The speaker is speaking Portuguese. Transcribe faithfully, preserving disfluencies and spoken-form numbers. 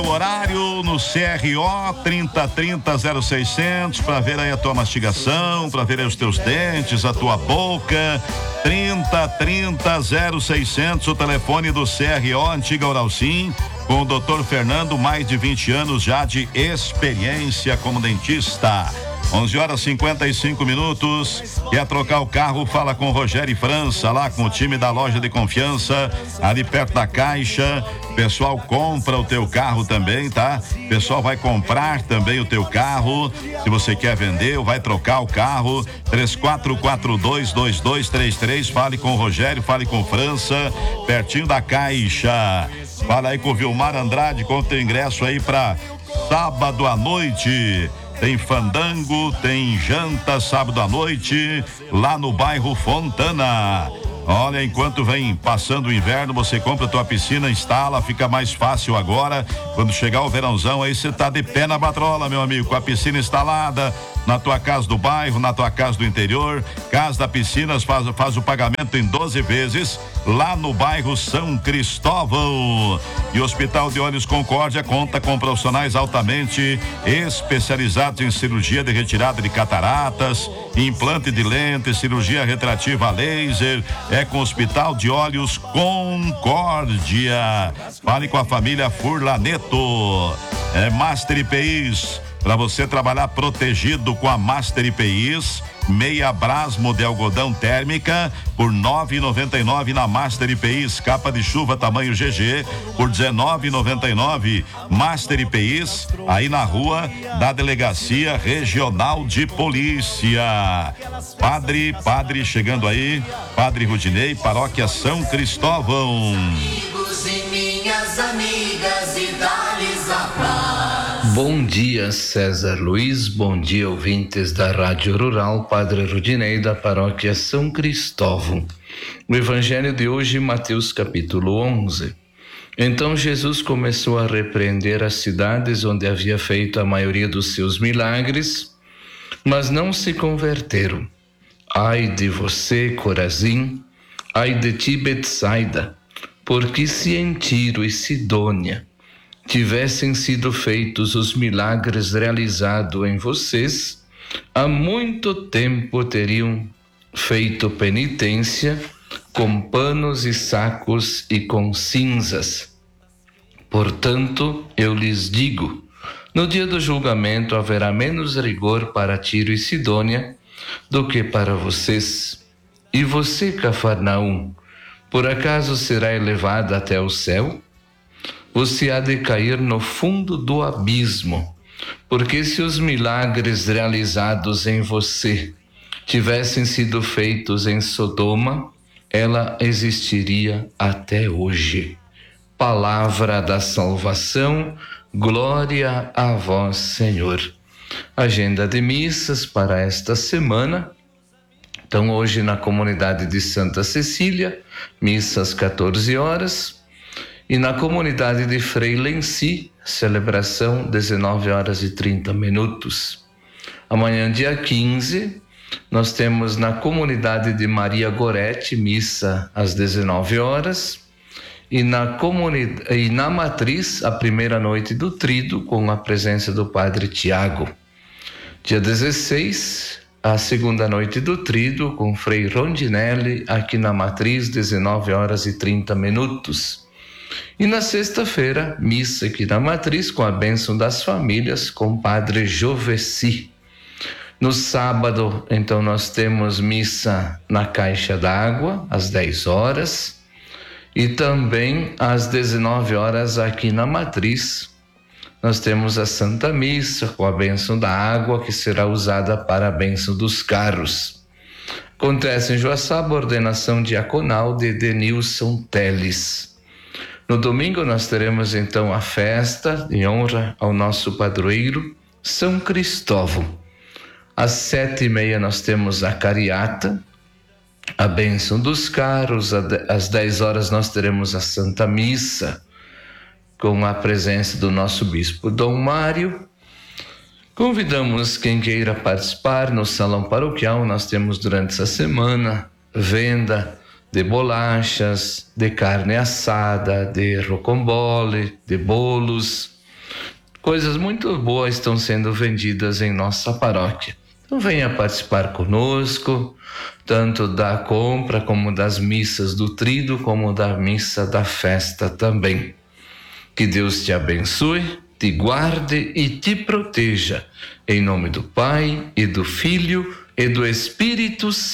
Horário no C R O trinta trinta zero seiscentos para ver aí a tua mastigação, para ver aí os teus dentes, a tua boca. trinta trinta zero seiscentos, o telefone do C R O Antiga Uralsim, com o doutor Fernando, mais de vinte anos já de experiência como dentista. onze horas e cinquenta e cinco minutos. Quer trocar o carro? Fala com o Rogério França, lá com o time da loja de confiança, ali perto da Caixa. Pessoal compra o teu carro também, tá? Pessoal vai comprar também o teu carro. Se você quer vender ou vai trocar o carro, três quatro quatro dois, dois dois três três. Fale com o Rogério, fale com o França, pertinho da Caixa. Fala aí com o Vilmar Andrade, com o teu ingresso aí pra sábado à noite. Tem fandango, tem janta sábado à noite, lá no bairro Fontana. Olha, enquanto vem passando o inverno, você compra a tua piscina, instala, fica mais fácil agora. Quando chegar o verãozão, aí você tá de pé na batrola, meu amigo, com a piscina instalada na tua casa do bairro, na tua casa do interior. Casa da Piscinas faz, faz o pagamento em doze vezes, lá no bairro São Cristóvão. E o Hospital de Olhos Concórdia conta com profissionais altamente especializados em cirurgia de retirada de cataratas, implante de lentes, cirurgia retrativa a laser. É com o Hospital de Olhos Concórdia. Fale com a família Furlaneto. É Master I P Is, para você trabalhar protegido com a Master I P Is. Meia Brasmo de algodão térmica por nove reais e noventa e nove na Master I P Is. Capa de chuva tamanho G G por dezenove reais e noventa e nove. Master I P Is, aí na rua da Delegacia Regional de Polícia. Padre, padre chegando aí, Padre Rudinei, Paróquia São Cristóvão. Amigos e minhas amigas, e dá-lhes a paz. Bom dia, César Luiz, bom dia, ouvintes da Rádio Rural, Padre Rudinei, da Paróquia São Cristóvão. O Evangelho de hoje, Mateus capítulo onze. Então Jesus começou a repreender as cidades onde havia feito a maioria dos seus milagres, mas não se converteram. Ai de você, Corazim, ai de ti, Betsaida, porque se em Tiro e Sidônia tivessem sido feitos os milagres realizados em vocês, há muito tempo teriam feito penitência com panos e sacos e com cinzas. Portanto, eu lhes digo, no dia do julgamento haverá menos rigor para Tiro e Sidônia do que para vocês. E você, Cafarnaum, por acaso será elevada até o céu? Você há de cair no fundo do abismo, porque se os milagres realizados em você tivessem sido feitos em Sodoma, ela existiria até hoje. Palavra da salvação, glória a vós, Senhor. Agenda de missas para esta semana. Então, hoje na comunidade de Santa Cecília, missas quatorze horas. E na comunidade de Frei Lenci, celebração dezenove horas e trinta minutos. Amanhã, dia quinze, nós temos na comunidade de Maria Gorete, missa às dezenove horas. E na, comunidade, e na matriz, a primeira noite do Tríduo, com a presença do Padre Tiago. Dia dezesseis, a segunda noite do Tríduo, com Frei Rondinelli, aqui na matriz, dezenove horas e trinta minutos. E na sexta-feira, missa aqui na matriz, com a bênção das famílias, com o Padre Joveci. No sábado, então, nós temos missa na Caixa d'Água, às dez horas, e também às dezenove horas aqui na matriz. Nós temos a Santa Missa, com a bênção da água, que será usada para a bênção dos carros. Acontece em Joaçaba a ordenação diaconal de Denilson Teles. No domingo nós teremos então a festa em honra ao nosso padroeiro São Cristóvão. Às sete e meia nós temos a cariata, a bênção dos carros. Às dez horas nós teremos a Santa Missa, com a presença do nosso bispo Dom Mário. Convidamos quem queira participar no salão paroquial. Nós temos durante essa semana venda de bolachas, de carne assada, de rocambole, de bolos. coisas muito boas estão sendo vendidas em nossa paróquia. Então venha participar conosco, tanto da compra como das missas do Tríduo, como da missa da festa também. Que Deus te abençoe, te guarde e te proteja. Em nome do Pai, e do Filho, e do Espírito Santo.